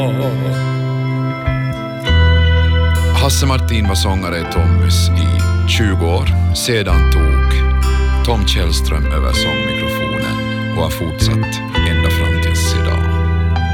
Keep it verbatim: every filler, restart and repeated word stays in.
Hasse Martin var sångare i Tommys i tjugo år. Sedan tog Tom Källström över sångmikrofonen och har fortsatt ända fram tills idag.